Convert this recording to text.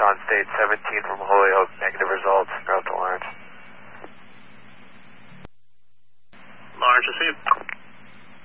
on state 17 from Holyoke, negative results, route to Lawrence. Lawrence, received.